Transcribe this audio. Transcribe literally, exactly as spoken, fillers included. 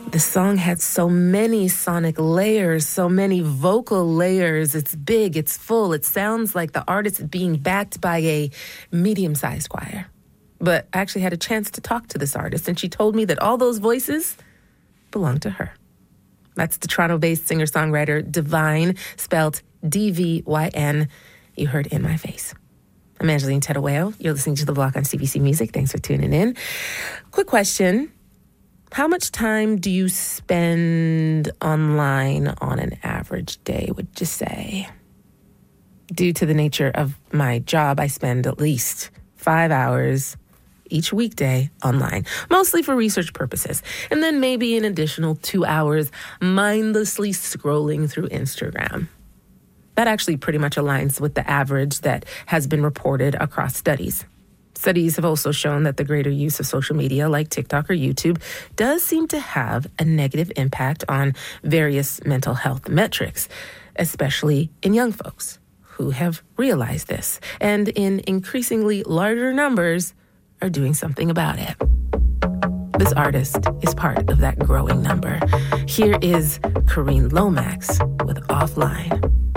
The song had so many sonic layers, so many vocal layers. It's big, it's full. It sounds like the artist is being backed by a medium-sized choir. But I actually had a chance to talk to this artist, and she told me that all those voices belong to her. That's the Toronto-based singer-songwriter Divine, spelled D V Y N. You heard In My Face. I'm Angeline Tedaweo. You're listening to The Block on C B C Music. Thanks for tuning in. Quick question. How much time do you spend online on an average day, would you say? Due to the nature of my job, I spend at least five hours each weekday online, mostly for research purposes, and then maybe an additional two hours mindlessly scrolling through Instagram. That actually pretty much aligns with the average that has been reported across studies. Studies have also shown that the greater use of social media like TikTok or YouTube does seem to have a negative impact on various mental health metrics, especially in young folks who have realized this and in increasingly larger numbers are doing something about it. This artist is part of that growing number. Here is Kareen Lomax with Offline.